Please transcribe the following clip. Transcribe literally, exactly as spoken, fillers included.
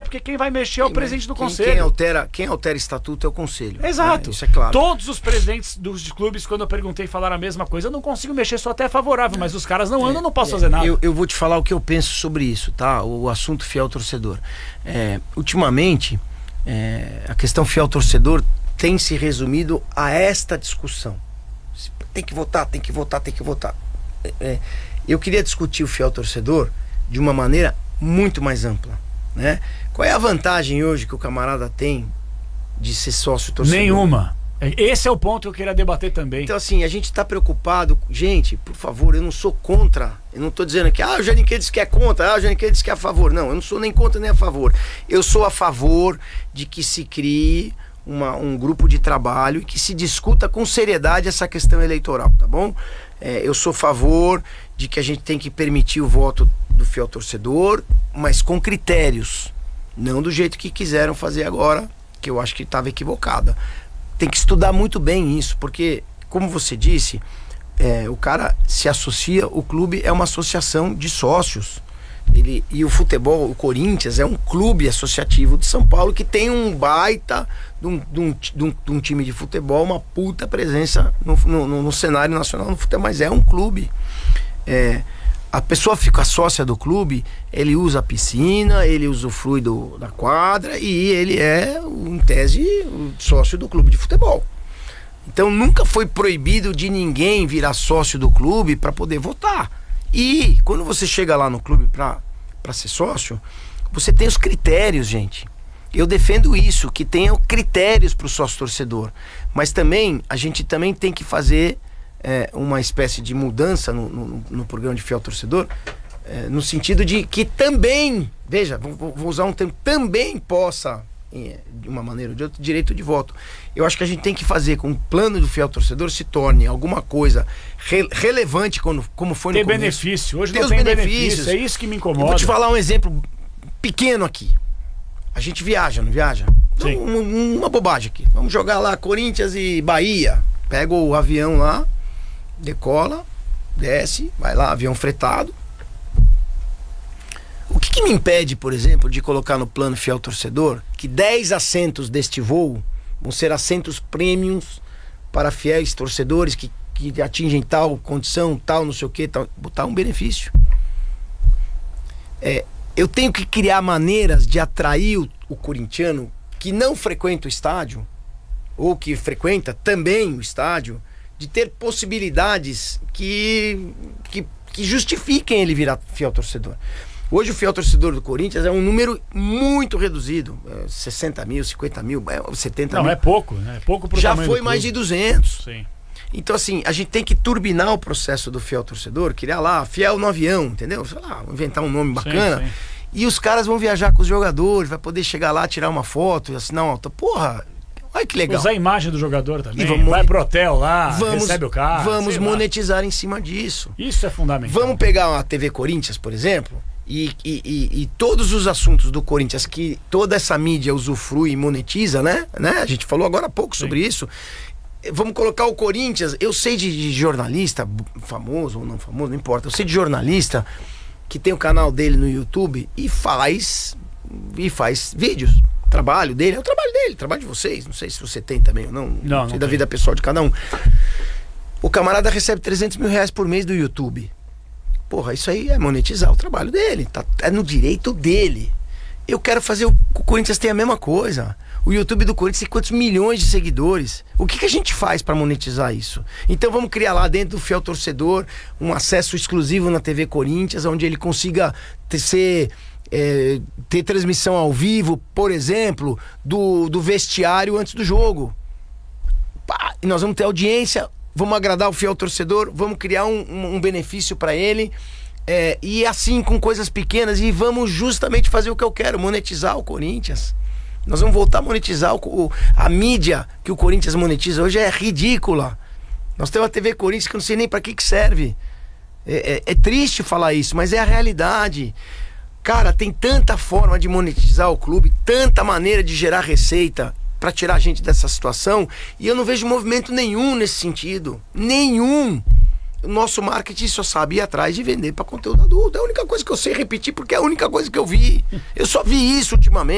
porque quem vai mexer é o presidente do quem, conselho. Quem altera, quem altera estatuto é o conselho. Exato. Né? Isso é claro. Todos os presidentes dos clubes, quando eu perguntei, falaram a mesma coisa. Eu não consigo mexer, sou até favorável, mas os caras não andam, eu não posso é, fazer nada. Eu, eu vou te falar o que eu penso sobre isso, tá? O, o assunto fiel torcedor. É, ultimamente, é, a questão fiel torcedor tem se resumido a esta discussão. Tem que votar, tem que votar, tem que votar. É, é, eu queria discutir o fiel torcedor de uma maneira muito mais ampla, né? Qual é a vantagem hoje que o camarada tem de ser sócio torcedor? Nenhuma. Esse é o ponto que eu queria debater também. Então assim, a gente tá preocupado. Gente, por favor, eu não sou contra. Eu não tô dizendo que ah, o Janiquet disse que é contra, ah, o Janiquet disse que é a favor. Não, eu não sou nem contra nem a favor. Eu sou a favor de que se crie uma, um grupo de trabalho e que se discuta com seriedade essa questão eleitoral, tá bom? É, eu sou a favor de que a gente tem que permitir o voto do fiel torcedor, mas com critérios. Não do jeito que quiseram fazer agora, que eu acho que estava equivocada. Tem que estudar muito bem isso, porque, como você disse, é, o cara se associa, o clube é uma associação de sócios. Ele, e o futebol, o Corinthians, é um clube associativo de São Paulo que tem um baita de um, de um, de um, de um time de futebol, uma puta presença no, no, no cenário nacional no futebol, mas é um clube. É, a pessoa fica sócia do clube, ele usa a piscina, ele usufrui do, da quadra e ele é, em tese, o sócio do clube de futebol. Então nunca foi proibido de ninguém virar sócio do clube para poder votar. E quando você chega lá no clube para para ser sócio, você tem os critérios, gente. Eu defendo isso, que tenham critérios para o sócio torcedor. Mas também, a gente também tem que fazer é, uma espécie de mudança no, no, no programa de fiel torcedor, é, no sentido de que também, veja, vou, vou usar um termo, também possa, de uma maneira ou de outra, direito de voto. Eu acho que a gente tem que fazer com que o plano do fiel torcedor se torne alguma coisa re relevante quando, como foi tem no começo. Benefício. Hoje tem não os tem benefícios. benefício. É isso que me incomoda. Eu vou te falar um exemplo pequeno aqui. A gente viaja, não viaja? Então, um, uma bobagem aqui. Vamos jogar lá Corinthians e Bahia. Pega o avião lá, decola, desce, vai lá, avião fretado. O que, que me impede, por exemplo, de colocar no plano fiel torcedor que dez assentos deste voo vão ser assentos premiums para fiéis torcedores que, que atingem tal condição, tal, não sei o que, tal, botar um benefício. É, eu tenho que criar maneiras de atrair o, o corintiano que não frequenta o estádio, ou que frequenta também o estádio, de ter possibilidades que, que, que justifiquem ele virar fiel torcedor. Hoje o fiel torcedor do Corinthians é um número muito reduzido, é sessenta mil, cinquenta mil, setenta mil. Não, é pouco, né? É pouco pro Já tamanho foi do mais clube. de duzentos. Sim. Então assim, a gente tem que turbinar o processo do fiel torcedor, criar lá, fiel no avião, entendeu? Sei lá, inventar um nome bacana. Sim, sim. E os caras vão viajar com os jogadores, vai poder chegar lá, tirar uma foto e assinar uma auto. Porra, olha que legal. Usar a imagem do jogador também. E vamos, vai pro hotel lá, vamos, recebe o carro. Vamos monetizar em cima disso. Isso é fundamental. Vamos pegar a T V Corinthians, por exemplo, e, e, e, e todos os assuntos do Corinthians que toda essa mídia usufrui e monetiza, né? né? A gente falou agora há pouco Sim. sobre isso. Vamos colocar o Corinthians. Eu sei de, de jornalista, famoso ou não famoso, não importa. Eu sei de jornalista que tem o canal dele no YouTube e faz e faz vídeos. O trabalho dele é o trabalho dele, o trabalho de vocês. Não sei se você tem também ou não. Não, não sei não da tem. vida pessoal de cada um. O camarada recebe trezentos mil reais por mês do YouTube. Porra, isso aí é monetizar o trabalho dele. Tá, é no direito dele. Eu quero fazer o, o Corinthians tem a mesma coisa. O YouTube do Corinthians tem quantos milhões de seguidores? O que, que a gente faz para monetizar isso? Então vamos criar lá dentro do fiel torcedor um acesso exclusivo na T V Corinthians, onde ele consiga ter, ser, é, ter transmissão ao vivo, por exemplo, do, do vestiário antes do jogo. Pá, e nós vamos ter audiência, vamos agradar o fiel torcedor, vamos criar um, um, um benefício para ele. É, e assim com coisas pequenas, e vamos justamente fazer o que eu quero, monetizar o Corinthians. Nós vamos voltar a monetizar o, o, a mídia que o Corinthians monetiza hoje é ridícula. Nós temos a T V Corinthians que eu não sei nem para que que serve. É, é, é triste falar isso, mas é a realidade. Cara, tem tanta forma de monetizar o clube, tanta maneira de gerar receita para tirar a gente dessa situação, e eu não vejo movimento nenhum nesse sentido. Nenhum. O nosso marketing só sabe ir atrás de vender para conteúdo adulto. É a única coisa que eu sei repetir, porque é a única coisa que eu vi. Eu só vi isso ultimamente.